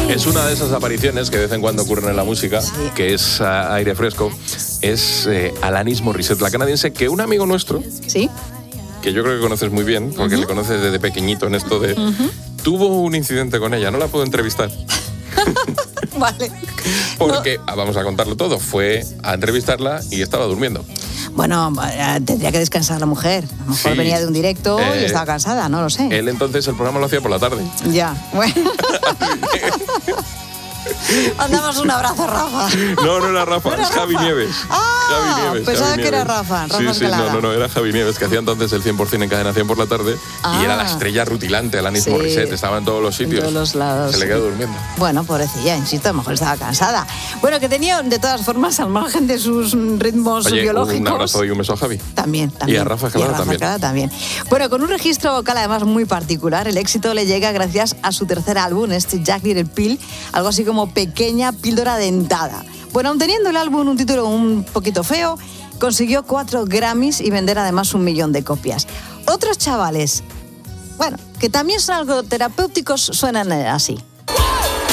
Es una de esas apariciones que de vez en cuando ocurren en la música, sí, que es aire fresco. Es Alanis Morissette, la canadiense, que un amigo nuestro, ¿sí?, que yo creo que conoces muy bien, porque le conoces desde pequeñito en esto de... Tuvo un incidente con ella, no la puedo entrevistar. Vale. Porque, vamos a contarlo todo, fue a entrevistarla y estaba durmiendo. Bueno, tendría que descansar la mujer. A lo mejor venía de un directo y estaba cansada, no lo sé. Él entonces el programa lo hacía por la tarde. Ya, bueno. Mandamos un abrazo, Rafa. No era Rafa, es Javi Nieves. Javi Nieves. Pensaba que era Rafa. Sí, no, era Javi Nieves, que hacía entonces el 100% en Cadena 100 por la tarde. Y era la estrella rutilante, Alanis Morissette, estaba en todos los sitios. En todos los lados. Se le quedó durmiendo. Bueno, pobrecilla, insisto, a lo mejor estaba cansada. Bueno, que tenía, de todas formas, al margen de sus ritmos biológicos... un abrazo y un beso a Javi. También. Y a Rafa Escalada también. Bueno, con un registro vocal además muy particular, el éxito le llega gracias a su tercer álbum, Jagged Little Pill, algo así como Pequeña Píldora Dentada. Bueno, aun teniendo el álbum un título un poquito feo, consiguió 4 Grammys y vender además 1 millón de copias. Otros chavales, bueno, que también son algo terapéuticos, suenan así.